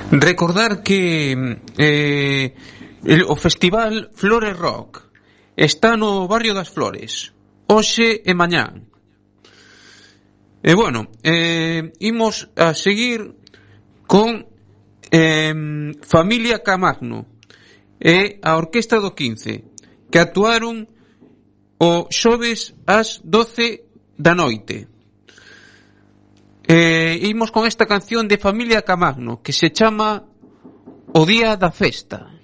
Recordar que o Festival Flores Rock está no Barrio das Flores hoxe e mañá. E bueno, imos a seguir con Familia Camagno e a Orquesta do 15, que actuaron o xoves ás 12 da noite. Imos con esta canción de Familia Camagno que se chama O Día da Festa.